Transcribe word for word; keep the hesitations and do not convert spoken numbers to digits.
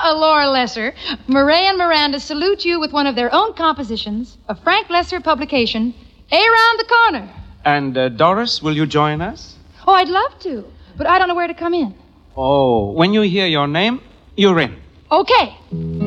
uh, Laura Lesser, Murray and Miranda salute you with one of their own compositions, a Frank Lesser publication, Around the Corner. And uh, Doris, will you join us? Oh, I'd love to, but I don't know where to come in. Oh, when you hear your name, you're in. Okay.